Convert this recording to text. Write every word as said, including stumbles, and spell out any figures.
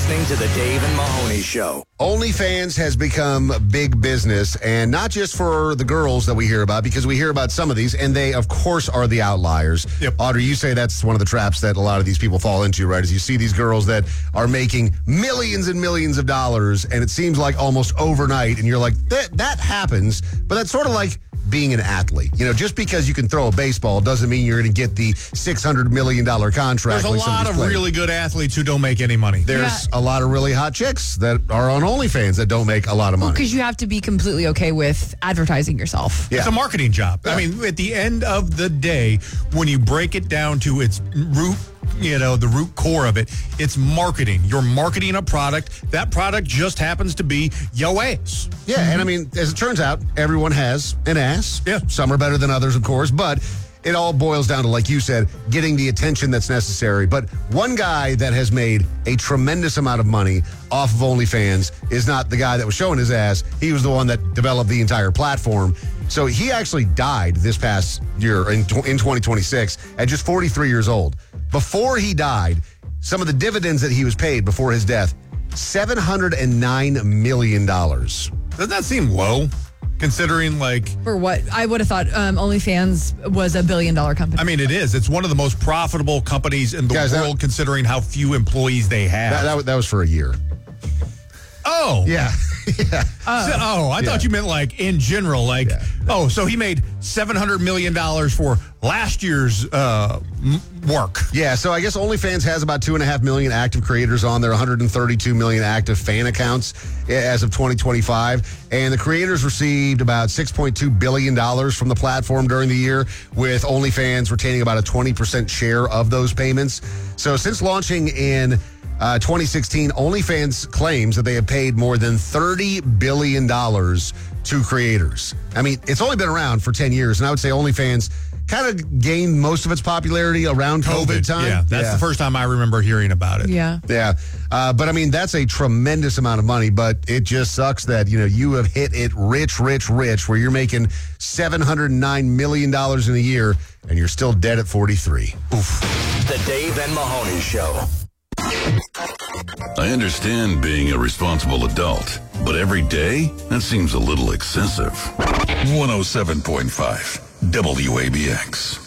listening to The Dave and Mahoney Show. OnlyFans has become big business, and not just for the girls that we hear about, because we hear about some of these, and they, of course, are the outliers. Yep. Audrey, you say that's one of the traps that a lot of these people fall into, right? As you see these girls that are making millions and millions of dollars, and it seems like almost overnight, and you're like, that, that happens, but that's sort of like being an athlete. You know, just because you can throw a baseball doesn't mean you're going to get the six hundred million dollars contract. There's a like some lot these of players. really good athletes who don't make any money. There's a lot of really hot chicks that are on OnlyFans that don't make a lot of money. Because you have to be completely okay with advertising yourself. Yeah. It's a marketing job. Yeah. I mean, at the end of the day, when you break it down to its root, you know, the root core of it, it's marketing. You're marketing a product. That product just happens to be yo ass. Yeah, and I mean, as it turns out, everyone has an ass. Yeah. Some are better than others, of course, but it all boils down to, like you said, getting the attention that's necessary. But one guy that has made a tremendous amount of money off of OnlyFans is not the guy that was showing his ass. He was the one that developed the entire platform. So he actually died this past year in, in twenty twenty-six at just forty-three years old. Before he died, some of the dividends that he was paid before his death, seven hundred nine million dollars. Doesn't that seem low? Considering, like, For what? I would have thought um, OnlyFans was a billion dollar company. I mean, it is. It's one of the most profitable companies in the Guys, that- world, considering how few employees they have. That, that, that was for a year. oh. Yeah. yeah. So- oh, I Yeah. thought you meant like in general, like, Yeah. oh, so he made seven hundred million dollars for last year's uh, m- work. Yeah, so I guess OnlyFans has about two and a half million active creators on there, one hundred thirty-two million active fan accounts as of twenty twenty-five. And the creators received about six point two billion dollars from the platform during the year, with OnlyFans retaining about a twenty percent share of those payments. So since launching in uh, twenty sixteen, OnlyFans claims that they have paid more than thirty billion dollars to creators. I mean, it's only been around for ten years, and I would say OnlyFans kind of gained most of its popularity around COVID, time. Yeah, that's the first time I remember hearing about it. yeah. Yeah. Uh, but I mean, that's a tremendous amount of money, but it just sucks that, you know, you have hit it rich, rich, rich, where you're making seven hundred nine million dollars in a year and you're still dead at forty-three. Oof. The Dave and Mahoney Show. I understand being a responsible adult, but every day, that seems a little excessive. one oh seven point five W A B X.